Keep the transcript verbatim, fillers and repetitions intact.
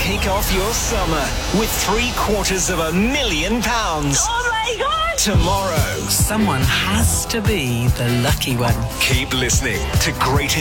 kick off your summer with three quarters of a million pounds. Oh my God! Tomorrow. Someone has to be the lucky one. Keep listening to Great Hits